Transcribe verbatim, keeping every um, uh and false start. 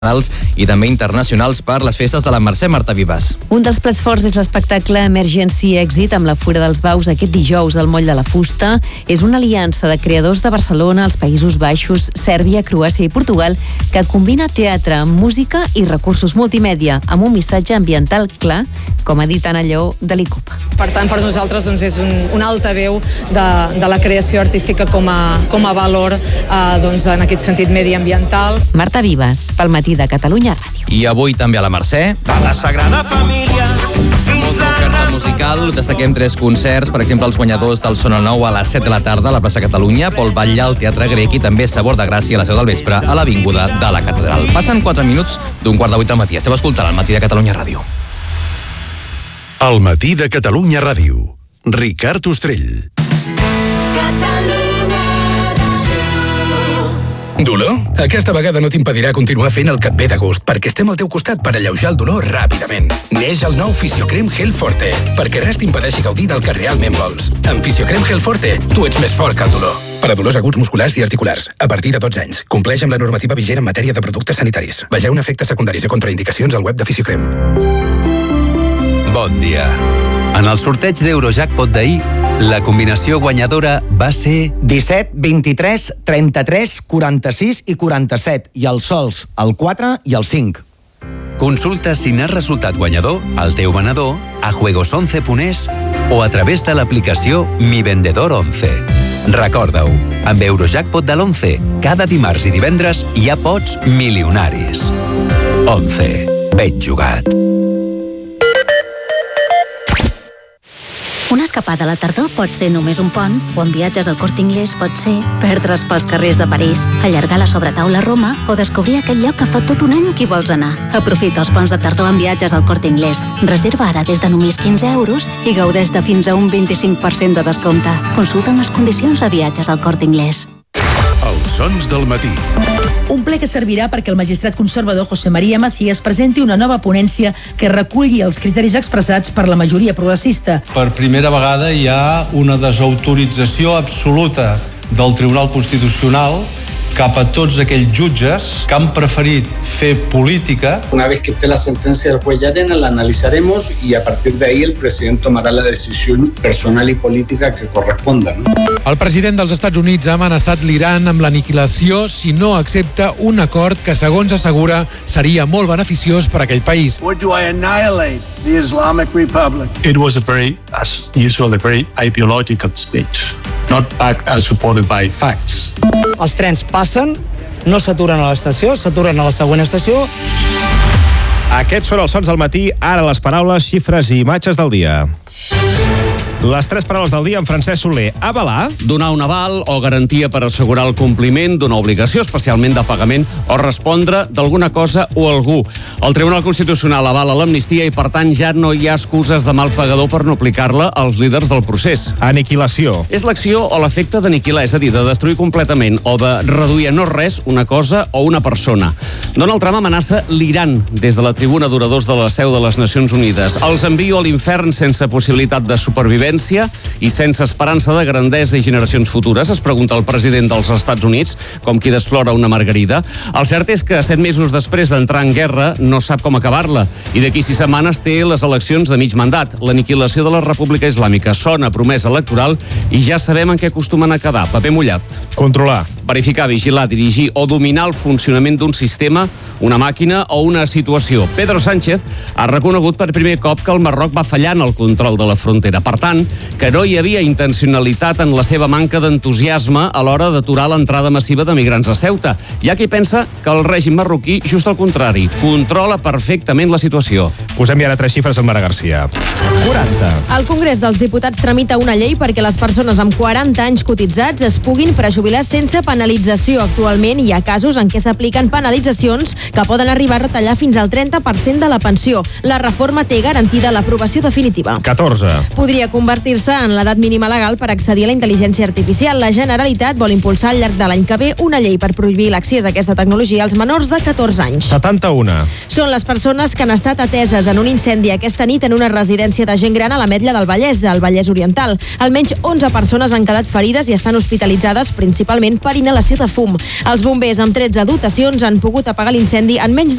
i també internacionals per les festes de la Mercè. Marta Vives. Un dels plats forts és l'espectacle Emergency Exit amb la Fura dels Baus aquest dijous al Moll de la Fusta. És una aliança de creadors de Barcelona, els Països Baixos, Sèrbia, Croàcia i Portugal que combina teatre, música i recursos multimèdia amb un missatge ambiental clar, com ha dit Anna Lleó de l'I C U P. Per tant, per nosaltres doncs, és un, un altaveu de, de la creació artística com a, com a valor eh, doncs, en aquest sentit mediambiental. Marta Vives, pel Matí de Catalunya Ràdio. I avui també a la Mercè. A la Sagrada Família. Oferta musical, destaquem tres concerts, per exemple els guanyadors del Son el Nou a les set de la tarda a la plaça Catalunya, Pol Batlle al Teatre Grec i també Sabor de Gràcia a les deu del vespre a l'Avinguda de la Catedral. Passen quatre minuts d'un quart de vuit del matí. Esteu escoltant el Matí de Catalunya Ràdio. El Matí de Catalunya Ràdio. Ricard Ostrell. Dolor? Aquesta vegada no t'impedirà continuar fent el que et ve de gust, perquè estem al teu costat per alleujar el dolor ràpidament. Neix el nou Fisiocrem Gel Forte, perquè res t'impedeixi gaudir del que realment vols. Amb Fisiocrem Gel Forte, tu ets més fort que el dolor. Per a dolors aguts musculars i articulars, a partir de dotze anys. Compleix amb la normativa vigent en matèria de productes sanitaris. Vegeu efectes secundaris i contraindicacions al web de Fisiocrem. Bon dia. En el sorteig d'Eurojackpot d'ahir, la combinació guanyadora va ser disset, vint-i-tres, trenta-tres, quaranta-sis i quaranta-set, i els sols, el quatre i el cinc. Consulta si n'has resultat guanyador al teu venedor, a juegos once punt es o a través de l'aplicació Mi Vendedor onze. Recorda-ho, amb Eurojackpot de l'onze, cada dimarts i divendres hi ha pots milionaris. onze. Ben jugat. Una escapada a la tardor pot ser només un pont, o en viatges al Corte Inglés pot ser perdre's pels carrers de París, allargar la sobretaula a Roma o descobrir aquell lloc que fa tot un any que hi vols anar. Aprofita els ponts de tardor en viatges al Corte Inglés. Reserva ara des de només quinze euros i gaudeix de fins a un vint-i-cinc per cent de descompte. Consulta les condicions a viatges al Corte Inglés. Els sons del matí. Un ple que servirà perquè el magistrat conservador José María Macías presenti una nova ponència que reculli els criteris expressats per la majoria progressista. Per primera vegada hi ha una desautorització absoluta del Tribunal Constitucional cap a tots aquells jutges que han preferit fer política. Una vez que esté la sentencia del juez Llarena, la analizaremos y a partir de ahí el presidente tomará la decisión personal y política que corresponda. ¿no? El president dels Estats Units ha amenaçat l'Iran amb l'aniquilació si no accepta un acord que, segons assegura, seria molt beneficiós per a aquell país. Or do I annihilate the Islamic Republic? It was a very, as usual, a very ideological speech, not backed and supported by facts. Els trens passen, no s'aturen a l'estació, s'aturen a la següent estació. Aquests són els sons del matí, ara les paraules, xifres i imatges del dia. Les tres paraules del dia en Francesc Soler. Avalar. Donar un aval o garantia per assegurar el compliment d'una obligació, especialment de pagament, o respondre d'alguna cosa o algú. El Tribunal Constitucional avala l'amnistia i, per tant, ja no hi ha excuses de mal pagador per no aplicar-la als líders del procés. Aniquilació. És l'acció o l'efecte d'aniquilar, és a dir, de destruir completament o de reduir a no res una cosa o una persona. Donald Trump amenaça l'Iran des de la tribuna d'oradors de la seu de les Nacions Unides. Els envio a l'infern sense possibilitat de supervivència i sense esperança de grandesa i generacions futures, es pregunta el president dels Estats Units, com qui desflora una margarida. El cert és que set mesos després d'entrar en guerra no sap com acabar-la i d'aquí sis setmanes té les eleccions de mig mandat. L'aniquilació de la República Islàmica sona promesa electoral i ja sabem en què acostumen a quedar. Paper mullat. Controlar. Verificar, vigilar, dirigir o dominar el funcionament d'un sistema, una màquina o una situació. Pedro Sánchez ha reconegut per primer cop que el Marroc va fallar en el control de la frontera. Per tant, que no hi havia intencionalitat en la seva manca d'entusiasme a l'hora d'aturar l'entrada massiva de migrants a Ceuta. Hi ha qui pensa que el règim marroquí, just al contrari, controla perfectament la situació. Posem ara tres xifres amb Mara Garcia. quaranta. El Congrés dels Diputats tramita una llei perquè les persones amb quaranta anys cotitzats es puguin prejubilar sense penalització. Actualment hi ha casos en què s'apliquen penalitzacions que poden arribar a retallar fins al trenta per cent de la pensió. La reforma té garantida l'aprovació definitiva. catorze. Podria convertir convertir-se en l'edat mínima legal per accedir a la intel·ligència artificial. La Generalitat vol impulsar al llarg de l'any que ve una llei per prohibir l'accés a aquesta tecnologia als menors de catorze anys. setanta-u. Són les persones que han estat ateses en un incendi aquesta nit en una residència de gent gran a l'Ametlla del Vallès, al Vallès Oriental. Almenys onze persones han quedat ferides i estan hospitalitzades principalment per inhalació de fum. Els bombers amb tretze dotacions han pogut apagar l'incendi en menys